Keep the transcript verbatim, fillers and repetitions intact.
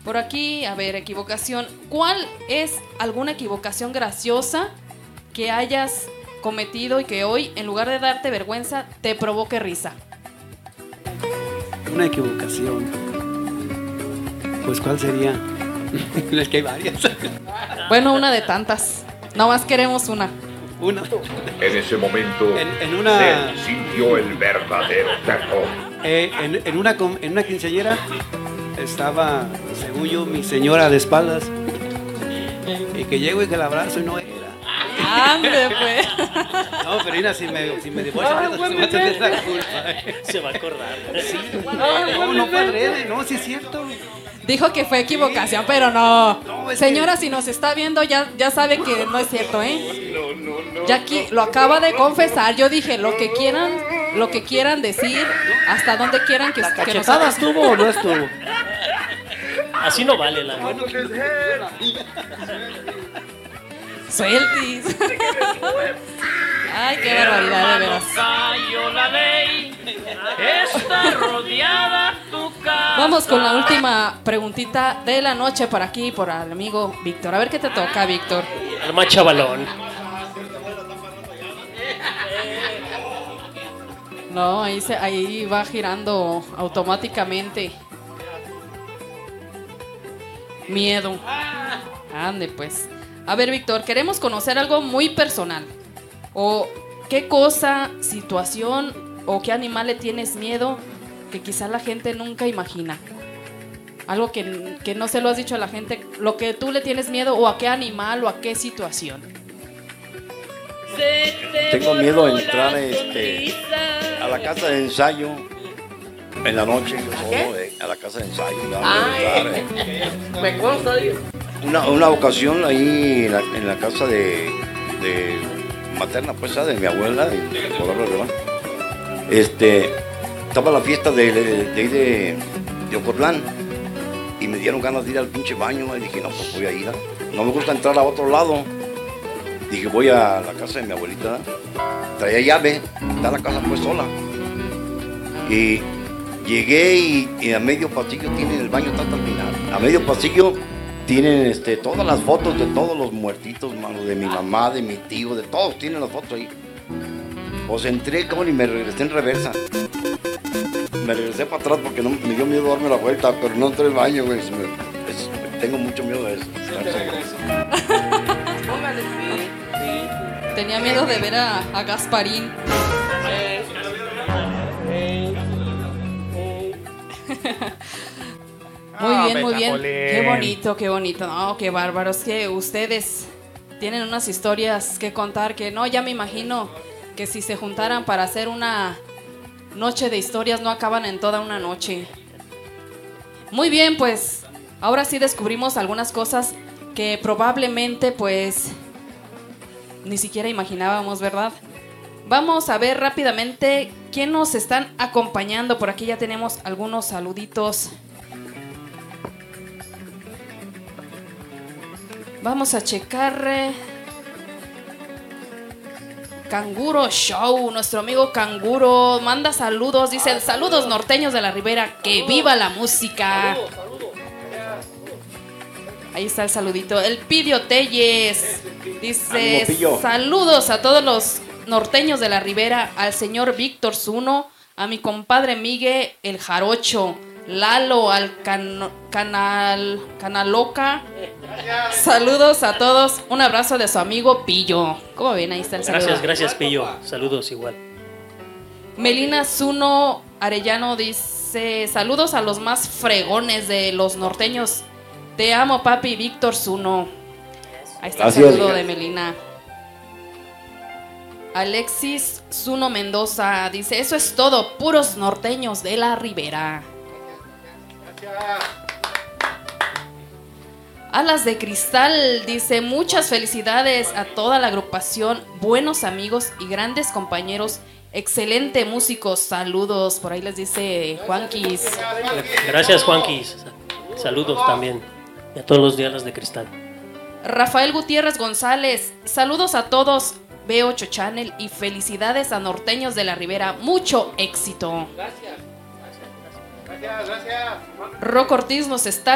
Por aquí, a ver, equivocación. ¿Cuál es alguna equivocación graciosa que hayas cometido y que hoy, en lugar de darte vergüenza, te provoque risa? Una equivocación. Pues, ¿cuál sería? Es que hay varias. Bueno, una de tantas. Nada más queremos una. Una. En ese momento, En, en una. él sintió el verdadero terror. Eh, en, en una com- en una quinceañera estaba, según yo, mi señora de espaldas. Y que llego y que la abrazo y no era. ¡Ande, pues! No, pero Ina, si me, si me divorcio, se va a tener la culpa. ¿eh? Se va a acordar. Sí, no, no fue adrede, no, sí es cierto. Dijo que fue equivocación, pero no. No, es Señora, que- si nos está viendo, ya, ya sabe que no es cierto, ¿eh? Jackie lo acaba de confesar. Yo dije, lo que quieran, lo que quieran decir, hasta donde quieran que, ¿La que nos cachetada estuvo o no estuvo? Así no vale la. Sueltis. Ay, qué barbaridad, de veras. La ley está rodeada tu casa. Vamos con la última preguntita de la noche por aquí, por el amigo Víctor. A ver qué te toca, Víctor. El más chavalón. No, ahí, se, ahí va girando automáticamente. Miedo. Ande, pues. A ver, Víctor, queremos conocer algo muy personal. O qué cosa, situación o qué animal le tienes miedo que quizá la gente nunca imagina. Algo que, que no se lo has dicho a la gente, lo que tú le tienes miedo o a qué animal o a qué situación. Tengo miedo de entrar este, a la casa de ensayo en la noche, yo solo, eh, a la casa de ensayo. Me da miedo entrar, eh. Me consta, digo. Una, una ocasión ahí en la, en la casa de, de materna, pues, ¿sabes? De mi abuela, de, de, este, estaba la fiesta de, de, de, de, de Ocotlán y me dieron ganas de ir al pinche baño y dije, no, pues voy a ir. No me gusta entrar a otro lado. Dije, voy a la casa de mi abuelita. Traía llave, está la casa pues sola. Y llegué y, y a medio pasillo tienen el baño, está hasta el final. A medio pasillo tienen este, todas las fotos de todos los muertitos, mano, de mi mamá, de mi tío, de todos tienen las fotos ahí. Pues entré, cabrón, y me regresé en reversa. Me regresé para atrás porque no, me dio miedo darme la vuelta, pero no entré al baño, güey. Es- es- tengo mucho miedo de eso. Tenía miedo de ver a, a Gasparín. Muy bien, muy bien. Qué bonito, qué bonito. No, qué bárbaros. Que ustedes tienen unas historias que contar que no, ya me imagino que si se juntaran para hacer una noche de historias no acaban en toda una noche. Muy bien, pues ahora sí descubrimos algunas cosas que probablemente pues ni siquiera imaginábamos, ¿verdad? Vamos a ver rápidamente quién nos están acompañando. Por aquí ya tenemos algunos saluditos. Vamos a checar. eh, Canguro Show, nuestro amigo Canguro manda saludos, dice saludos norteños de la Ribera, que viva la música. Ahí está el saludito. El Pidio Telles dice Ánimo, Pillo. saludos a todos los norteños de la Ribera, al señor Víctor Zuno, a mi compadre Miguel el Jarocho, Lalo, al can, canal Canaloca. Saludos a todos. Un abrazo de su amigo Pillo. ¿Cómo ven? Ahí está el saludo. Gracias, gracias, Pillo. Saludos igual. Melina Zuno Arellano dice saludos a los más fregones de los norteños. Te amo, papi, Víctor Zuno. Ahí está el Gracias, saludo hija. de Melina. Alexis Zuno Mendoza dice eso es todo, puros norteños de la Ribera. Alas de Cristal dice muchas felicidades a toda la agrupación, buenos amigos y grandes compañeros, excelente músicos, saludos. Por ahí les dice Juanquis. Gracias, Juanquis. Saludos también. Y a todos los de Alas de Cristal. Rafael Gutiérrez González, saludos a todos, B ocho Channel y felicidades a Norteños de la Ribera, mucho éxito. Gracias. Gracias, gracias. Rock Ortiz nos está